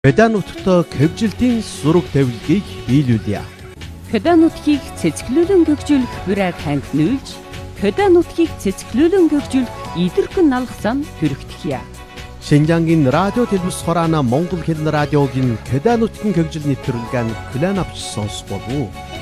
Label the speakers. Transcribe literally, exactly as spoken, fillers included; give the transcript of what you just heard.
Speaker 1: Кёда нутагт хэвжилтийн зураг тавилгыг биелүүлье.
Speaker 2: Кёда нутгийг цэцгэлүүлэн гөгжүүлэх бүрэг ханг нүүлж, Кёда нутгийг цэцгэлүүлэн гөгжүүлэх идэрхэн налах зам төрөгдөхье.
Speaker 1: Шинжангийн радио телевиз хороона Монгол хэлний радиогийн Кёда нутгийн гөгжил нэвтрүүлгийг хүлээн авч сонсох болов уу?